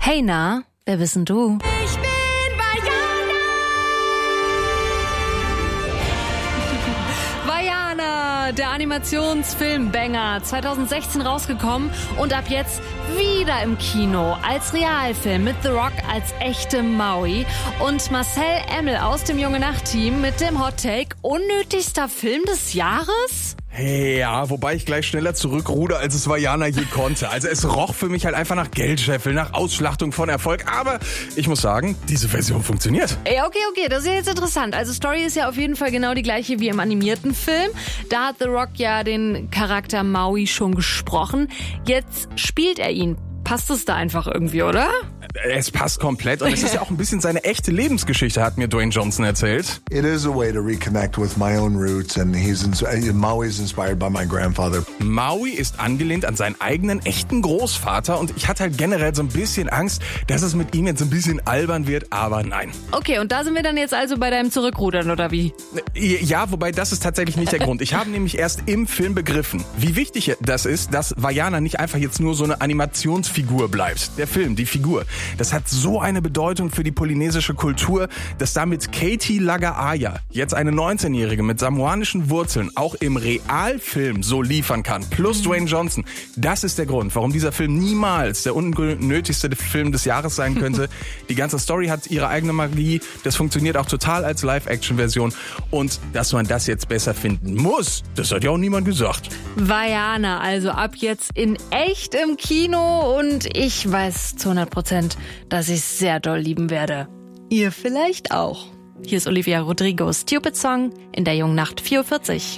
Hey na, wer bist denn du? Ich bin Vaiana, der Animationsfilm-Banger, 2016 rausgekommen und ab jetzt wieder im Kino als Realfilm mit The Rock als echte Maui und Marcel Emmel aus dem Junge-Nacht-Team mit dem Hot Take: unnötigster Film des Jahres? Ja, wobei ich gleich schneller zurückruder, als es Vaiana je konnte. Also es roch für mich halt einfach nach Geldscheffel, nach Ausschlachtung von Erfolg. Aber ich muss sagen, diese Version funktioniert. Ja, okay, das ist ja jetzt interessant. Also Story ist ja auf jeden Fall genau die gleiche wie im animierten Film. Da hat The Rock ja den Charakter Maui schon gesprochen. Jetzt spielt er ihn. Passt es da einfach irgendwie, oder? Es passt komplett und es ist ja auch ein bisschen seine echte Lebensgeschichte, hat mir Dwayne Johnson erzählt. It is a way to reconnect with my own roots and Maui's inspired by my grandfather. Maui ist angelehnt an seinen eigenen echten Großvater und ich hatte halt generell so ein bisschen Angst, dass es mit ihm jetzt ein bisschen albern wird, aber nein. Okay, und da sind wir dann jetzt also bei deinem Zurückrudern, oder wie? Ja, wobei das ist tatsächlich nicht der Grund. Ich habe nämlich erst im Film begriffen, wie wichtig das ist, dass Vaiana nicht einfach jetzt nur so eine Animationsfigur bleibt. Der Film, die Figur. Das hat so eine Bedeutung für die polynesische Kultur, dass damit Katie Lagaaya, jetzt eine 19-Jährige mit samoanischen Wurzeln, auch im Realfilm so liefern kann. Plus Dwayne Johnson. Das ist der Grund, warum dieser Film niemals der unnötigste Film des Jahres sein könnte. Die ganze Story hat ihre eigene Magie. Das funktioniert auch total als Live-Action-Version. Und dass man das jetzt besser finden muss, das hat ja auch niemand gesagt. Vaiana, also ab jetzt in echt im Kino und ich weiß zu 100%, dass ich es sehr doll lieben werde. Ihr vielleicht auch. Hier ist Olivia Rodrigo, Stupid Song in der Jungen Nacht 4:40.